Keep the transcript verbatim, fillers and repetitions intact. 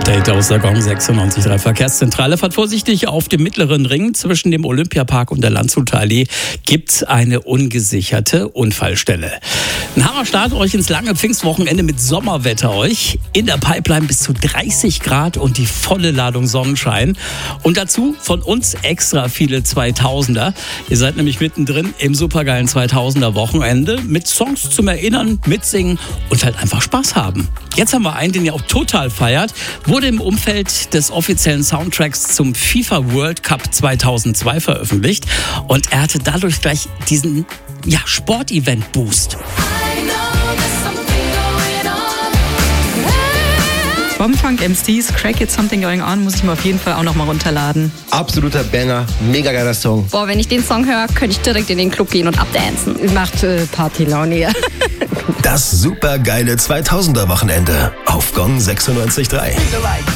Update aus der Gong sechsundneunzig Komma drei Verkehrszentrale. Fahrt vorsichtig, auf dem mittleren Ring zwischen dem Olympiapark und der Landshuter Allee gibt es eine ungesicherte Unfallstelle. Ein Hammerstart euch ins lange Pfingstwochenende mit Sommerwetter euch. In der Pipeline bis zu dreißig Grad und die volle Ladung Sonnenschein. Und dazu von uns extra viele zweitausender. Ihr seid nämlich mittendrin im supergeilen zweitausender Wochenende mit Songs zum Erinnern, mitsingen und halt einfach Spaß haben. Jetzt haben wir einen, den ihr auch total feiert. Wurde im Umfeld des offiziellen Soundtracks zum FIFA World Cup zweitausendzwei veröffentlicht. Und er hatte dadurch gleich diesen ja, Sportevent-Boost. Bombfunk M Cs, Crack It Something Going On, muss ich mir auf jeden Fall auch noch mal runterladen. Absoluter Banger, mega geiler Song. Boah, wenn ich den Song höre, könnte ich direkt in den Club gehen und abdancen. Macht äh, Partylaune, ja. Das supergeile zweitausender Wochenende auf Gong sechsundneunzig Komma drei.